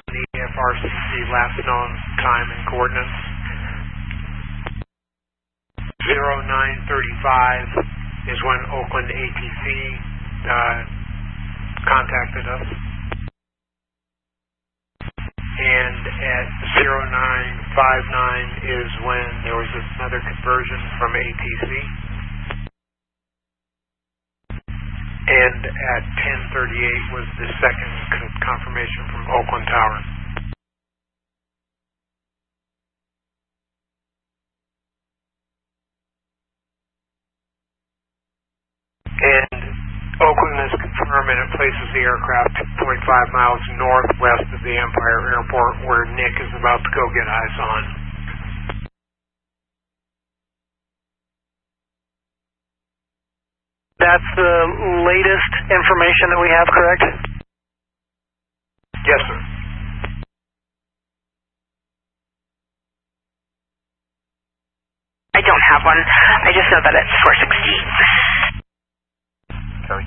the FRCC last known time and coordinates. 0935 is when Oakland ATC contacted us. And at 0959 is when there was another conversion from ATC. And at 1038 was the second confirmation from Oakland Tower. And Oakland has confirmed, and it places the aircraft 2.5 miles northwest of the Empire Airport, where Nick is about to go get eyes on. That's the latest information that we have, correct? Yes, sir. I don't have one. I just know that it's 416. Sorry.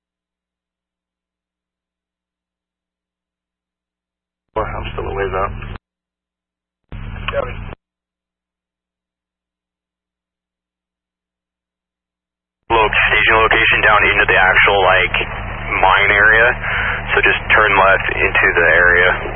I'm still a ways out. Copy. Staging location down into the actual, mine area. So just turn left into the area.